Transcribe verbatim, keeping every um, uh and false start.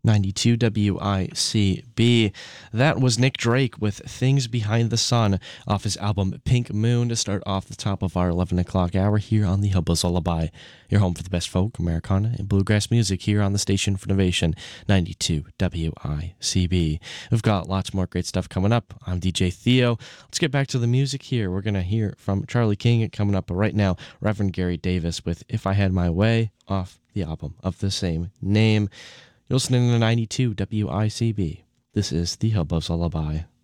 ninety-two W I C B. That was Nick Drake with Things Behind the Sun off his album Pink Moon to start off the top of our eleven o'clock hour here on the Hillbillies Lullaby, your home for the best folk, Americana, and bluegrass music here on the station for innovation, ninety-two W I C B. We've got lots more great stuff coming up. I'm D J Theo. Let's get back to the music here. We're going to hear from Charlie King coming up right now, Reverend Gary Davis with If I Had My Way off the album of the same name. You're listening to ninety-two W I C B. This is the Hillbillies Lullaby.